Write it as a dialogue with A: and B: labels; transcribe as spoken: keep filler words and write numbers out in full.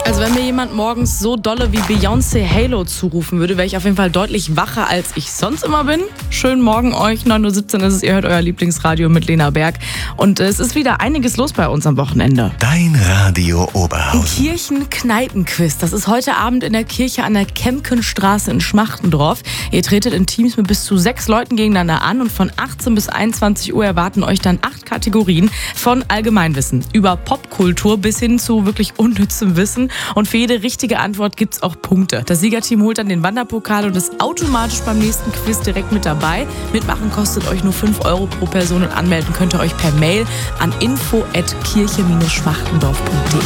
A: Also wenn mir jemand morgens so dolle wie Beyoncé Halo zurufen würde, wäre ich auf jeden Fall deutlich wacher, als ich sonst immer bin. Schönen Morgen euch, neun Uhr siebzehn ist es, ihr hört euer Lieblingsradio mit Lena Berg. Und es ist wieder einiges los bei uns am Wochenende.
B: Dein Radio Oberhausen.
A: Kirchen-Kneipen-Quiz. Das ist heute Abend in der Kirche an der Kemkenstraße in Schmachtendorf. Ihr tretet in Teams mit bis zu sechs Leuten gegeneinander an und von achtzehn bis einundzwanzig Uhr erwarten euch dann acht Kategorien von Allgemeinwissen über Popkultur bis hin zu wirklich unnützem Wissen. Und für jede richtige Antwort gibt es auch Punkte. Das Siegerteam holt dann den Wanderpokal und ist automatisch beim nächsten Quiz direkt mit dabei. Mitmachen kostet euch nur fünf Euro pro Person und anmelden könnt ihr euch per Mail an info at kirche schmachtendorf punkt de.